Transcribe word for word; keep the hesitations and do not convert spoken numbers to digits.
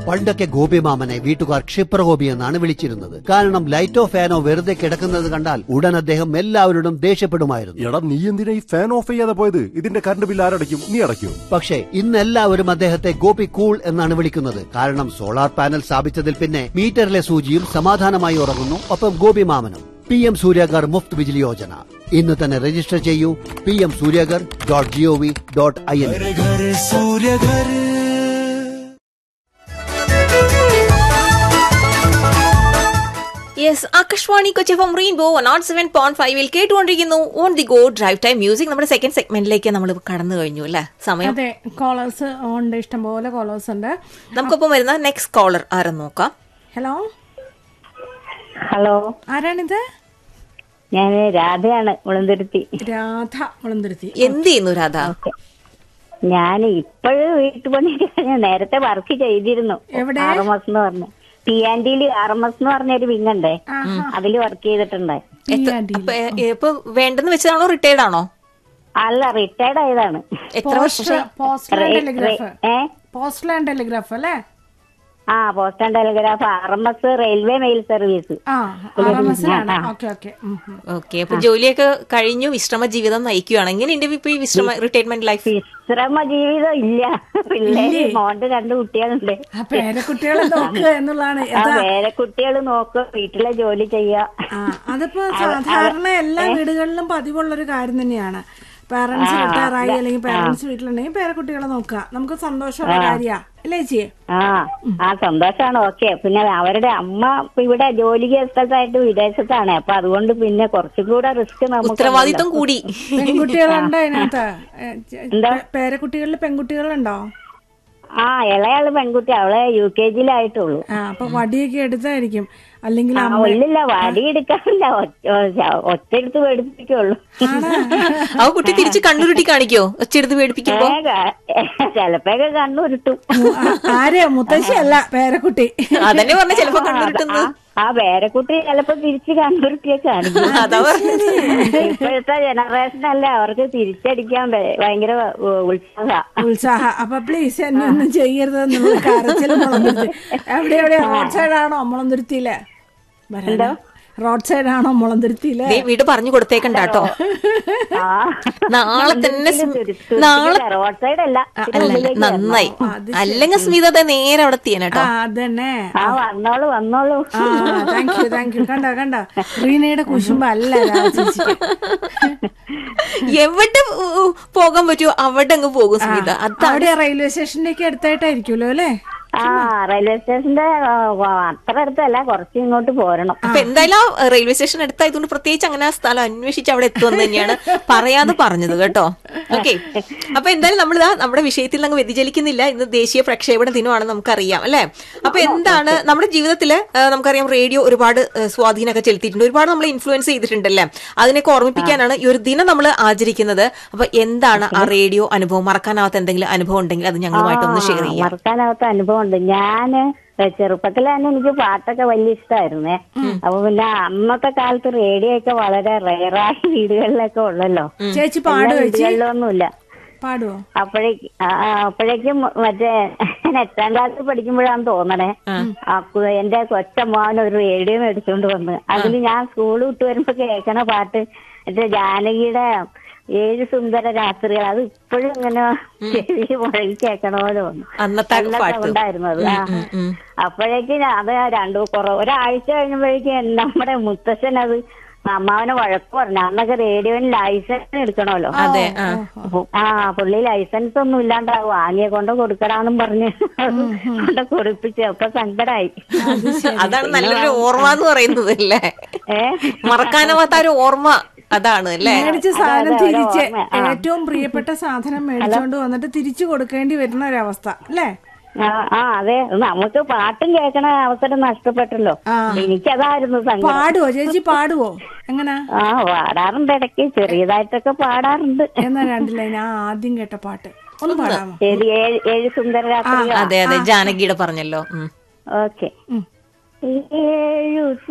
പണ്ടൊക്കെ ഗോപിമാമനെ വീട്ടുകാർ ക്ഷിപ്രഗോപി എന്നാണ് വിളിച്ചിരുന്നത്. കാരണം ലൈറ്റോ ഫാനോ വെറുതെ കിടക്കുന്നത് കണ്ടാൽ ഉടൻ അദ്ദേഹം എല്ലാവരോടും ദേഷ്യപ്പെടുമായിരുന്നു. എടാ നീ എന്തിനാ ഈ ഫാൻ ഓഫ് ചെയ്യാതെ പോയത്? ഇതിന്റെ കറണ്ട് ബില്ല് ആരടയ്ക്കും? നീ അടയ്ക്കും. പക്ഷേ ഇന്ന് എല്ലാവരും അദ്ദേഹത്തെ ഗോപി കൂൾ എന്നാണ് വിളിക്കുന്നത്. കാരണം സോളാർ പാനൽ സ്ഥാപിച്ചതിൽ പിന്നെ മീറ്ററിലെ സൂചിയും സമാധാനമായി ഉറങ്ങുന്നു. ഒപ്പം ഗോപിമാമനും. പി എം സൂര്യഗർ മുഫ്ത് ബിജ്ലി യോജന ഇന്ന് തന്നെ രജിസ്റ്റർ ചെയ്യൂ. P M Suryaghar dot G O V dot I N. Yes, Akashvani Kochi F M rainbow not seven point ഫൈവിൽ കേട്ടുകൊണ്ടിരിക്കുന്നു on the go drive time music. നമ്മുടെ സെക്കൻഡ് സെഗ്മെന്റിലേക്ക് നമ്മൾ കടന്നു കഴിഞ്ഞു അല്ലേ? സമയം അതെ, കോളേഴ്സ് ഉണ്ട്, ഇഷ്ടംപോലെ കോളേഴ്സ് ഉണ്ട്. നമുക്കൊപ്പം വരുന്ന നെക്സ്റ്റ് കോളർ ആരെന്ന് നോക്കാം. ഹലോ ഹലോ, ആരാണിത്? ഞാൻ രാധയാണ്, മുളന്തുരുത്തി. രാധ, മുളന്തുരുത്തി. എന്ത് ചെയ്യുന്നു രാധ? ഞാൻ ഇപ്പോഴും വീട്ടുപണി ഞാൻ നേരത്തെ വർക്ക് ചെയ്തിരുന്നു. ആർ എം എസ് എന്ന് പറഞ്ഞു, പി ആൻഡ് ഡിയിൽ ആർ എം എസ് എന്ന് പറഞ്ഞൊരു വിങ്ങുണ്ടേ, അതില് വർക്ക് ചെയ്തിട്ടുണ്ട്. ഇപ്പൊ വേണ്ടെന്ന് വെച്ചതാണോ റിട്ടയർഡ് ആണോ? അല്ല, റിട്ടയർഡ് ആയതാണ്. എത്ര വർഷം? Postal and telegraph. Postal and telegraph അല്ലേ? ആ, post and telegraph, R M S, railway mail service. Okay, അപ്പൊ ജോലിയൊക്കെ കഴിഞ്ഞു, വിശ്രമ ജീവിതം നയിക്കുകയാണ്. എങ്ങനെയുണ്ട് ഇപ്പൊ ഈ വിശ്രമ റിട്ടയർമെന്റ് ലൈഫ്? വിശ്രമ ജീവിതം ഇല്ല, പിള്ളേര് മോണ്ട് രണ്ട് കുട്ടികളുണ്ട്. പേരക്കുട്ടികളെ നോക്കുക എന്നുള്ളതാണ്. പേരക്കുട്ടികൾ നോക്കുക, വീട്ടിലെ ജോലി ചെയ്യുക. അതിപ്പോ സാധാരണ എല്ലാ വീടുകളിലും പതിവുള്ളൊരു കാര്യം തന്നെയാണ്. പാരന്റ്സ് റിട്ടയറായി അല്ലെങ്കിൽ പാരന്റ്സ് വീട്ടിലുണ്ടെങ്കിൽ പേരക്കുട്ടികളെ നോക്കുക നമുക്ക് സന്തോഷമുള്ള കാര്യ അല്ലേ ചേച്ചി? ആ ആ സന്തോഷമാണ്. ഓക്കെ, പിന്നെ അവരുടെ അമ്മ ഇവിടെ ജോലിക്ക് സ്ഥലത്തായിട്ട് വിദേശത്താണ്, അപ്പൊ അതുകൊണ്ട് പിന്നെ കുറച്ചും കൂടെ റിസ്ക് നമുക്ക് ഉത്തരവാദിത്വം കൂടി. പെൺകുട്ടികളുണ്ടോ അതിനകത്ത്? പേരക്കുട്ടികളിൽ പെൺകുട്ടികളുണ്ടോ? ആ, ഇളയാള് പെൺകുട്ടി, അവളെ യു കെ ജിയിലായിട്ടുള്ളൂ. ആ, അപ്പൊ വടിയൊക്കെ എടുത്തായിരിക്കും. അല്ലെങ്കിൽ ഇല്ലില്ല, വടി എടുക്കാറില്ല, ഒറ്റയെടുത്ത് പേടിപ്പിക്കുള്ളൂ. ആ കുട്ടി തിരിച്ച് കണ്ണുരുട്ടി കാണിക്കോ ഒച്ചെടുത്ത് പേടിപ്പിക്കുമ്പോ? ചിലപ്പോഴൊക്കെ കണ്ണുരുട്ടും. ആരെയോ? മുത്തശ്ശി അല്ല, പേരക്കുട്ടി. അതന്നെ പറഞ്ഞ ചിലപ്പോ കണ്ണുരുട്ടുന്നു. ആ പേരക്കുട്ടി ചിലപ്പോ തിരിച്ച് കണ്ണുരുട്ടിയെ കാണിക്കും. ഇപ്പോഴത്തെ ജനറേഷൻ അല്ലേ, അവർക്ക് തിരിച്ചടിക്കാൻ ഭയങ്കര ഉത്സാഹ ഉത്സാഹ അപ്പൊ പ്ലീസ് എന്നെ ഒന്നും ചെയ്യരുതെന്നുള്ള കരച്ചിലും മുളന്തുരുത്തി. എവിടെ എവിടെയാ? റോഡ് സൈഡാണോ മുളന്തുരുത്തിയിലെ? റോഡ് സൈഡാണോ മുളന്തുരുത്തിയിലെ? വീട് പറഞ്ഞു കൊടുത്തേക്കണ്ട കേട്ടോ. നാളെ തന്നെ നാളെ റോഡ് സൈഡ് അല്ല, നന്നായി. അല്ലെങ്കിൽ സ്മിത നേരെ അവിടെ എത്തിയേനട്ടോ. അതന്നെ, വന്നോളൂ വന്നോളൂ. Thank you thank you. കണ്ട കണ്ട റീനയുടെ കുശുമ്പ അല്ല. എവിടെ പോകാൻ പറ്റുമോ അവിടെ അങ്ങ് പോകും സ്മിത. അവിടെ റെയിൽവേ സ്റ്റേഷനിലേക്ക് അടുത്തായിട്ടായിരിക്കുമല്ലോ അല്ലേ? ആ, റെയിൽവേ സ്റ്റേഷന്റെ അത്ര അടുത്തല്ല, കുറച്ച് ഇങ്ങോട്ട് പോരണം. അപ്പൊ എന്തായാലും റെയിൽവേ സ്റ്റേഷൻ അടുത്തായതുകൊണ്ട് പ്രത്യേകിച്ച് അങ്ങനെ ആ സ്ഥലം അന്വേഷിച്ച് അവിടെ എത്തുമെന്ന് തന്നെയാണ് പറയാതെ പറഞ്ഞത് കേട്ടോ. ഓക്കെ, അപ്പൊ എന്തായാലും നമ്മൾ നമ്മുടെ വിഷയത്തിൽ അങ്ങ് വ്യതിചലിക്കുന്നില്ല. ഇന്ന് ദേശീയ പ്രക്ഷേപണ ദിനമാണെന്ന് നമുക്കറിയാം അല്ലെ? അപ്പൊ എന്താണ് നമ്മുടെ ജീവിതത്തില് നമുക്കറിയാം റേഡിയോ ഒരുപാട് സ്വാധീനമൊക്കെ ചെലുത്തിയിട്ടുണ്ട്, ഒരുപാട് നമ്മളെ ഇൻഫ്ലുവൻസ് ചെയ്തിട്ടുണ്ടല്ലേ. അതിനൊക്കെ ഓർമ്മിപ്പിക്കാനാണ് ഈ ഒരു ദിനം നമ്മൾ ആചരിക്കുന്നത്. അപ്പൊ എന്താണ് ആ റേഡിയോ അനുഭവം? മറക്കാനാവാത്ത എന്തെങ്കിലും അനുഭവം ഉണ്ടെങ്കിൽ അത് ഞങ്ങളുമായിട്ടൊന്ന് ഷെയർ ചെയ്യാം. മറക്കാനാവാത്ത അനുഭവം ഉണ്ട്. ഞാന് ചെറുപ്പത്തിൽ തന്നെ എനിക്ക് പാട്ടൊക്കെ വലിയ ഇഷ്ടമായിരുന്നേ. അപ്പൊ പിന്നെ അന്നത്തെ കാലത്ത് റേഡിയോ ഒക്കെ വളരെ റെയറായ വീടുകളിലൊക്കെ ഉള്ളല്ലോ, വീടുകളിലൊന്നുമില്ല. അപ്പോഴേക്ക് അപ്പോഴേക്കും മറ്റേ എട്ടാം ക്ലാസ്സിൽ പഠിക്കുമ്പോഴാണ് തോന്നണേ, എന്റെ കൊച്ചമ്മാവൻ ഒരു റേഡിയോ മേടിച്ചോണ്ട് വന്ന് അതിൽ ഞാൻ സ്കൂൾ വിട്ട് വരുമ്പോ കേൾക്കണ പാട്ട് മറ്റേ ജാനകിയുടെ ഏഴ് സുന്ദര രാത്രികൾ, അത് ഇപ്പോഴും ഇങ്ങനെ ചെവി മുഴങ്ങി കേൾക്കണമല്ലോ ഉണ്ടായിരുന്നു അത്. അപ്പോഴേക്കും അത് രണ്ടു കുറ ഒരാഴ്ച കഴിഞ്ഞപ്പോഴേക്കും നമ്മുടെ മുത്തശ്ശൻ അത് അമ്മാവനെ വഴക്ക് പറഞ്ഞു. അന്നൊക്കെ റേഡിയോന് ലൈസൻസ് എടുക്കണമല്ലോ. ആ, പുള്ളി ലൈസൻസ് ഒന്നും ഇല്ലാണ്ട് വാങ്ങിയെ കൊണ്ട് കൊടുക്കടാന്നും പറഞ്ഞ് കൊണ്ട് കൊടുപ്പിച്ചു. അപ്പൊ സങ്കടായി. അതാണ് നല്ലൊരു ഓർമ്മ എന്ന് പറയുന്നത് അല്ലേ? മറക്കാനാവാത്ത ഒരു ഓർമ്മ അതാണ് അല്ലേ? മേടിച്ച സാധനം തിരിച്ച് ഏറ്റവും പ്രിയപ്പെട്ട സാധനം മേടിച്ചോണ്ട് വന്നിട്ട് തിരിച്ചു കൊടുക്കേണ്ടി വരുന്ന ഒരവസ്ഥ അല്ലേ? ആ, അതെ. നമുക്ക് പാട്ടും കേൾക്കണ അവസരം നഷ്ടപ്പെട്ടല്ലോ. എനിക്കതായിരുന്നു സങ്കടം. പാടുവോ ചേച്ചി? പാടുവോ? എങ്ങനെ? ആ, പാടാറുണ്ട്, ഇടയ്ക്ക് ചെറിയതായിട്ടൊക്കെ പാടാറുണ്ട്. എന്നാ രണ്ടില്ല, ഞാൻ ആദ്യം കേട്ട പാട്ട് ഒന്ന് പാടാമോ? ശരി, ഏഴ് സുന്ദര രാത്രി. അതെ അതെ, ജാനകിയുടെ പറഞ്ഞല്ലോ. ഓക്കെ. ഏഴു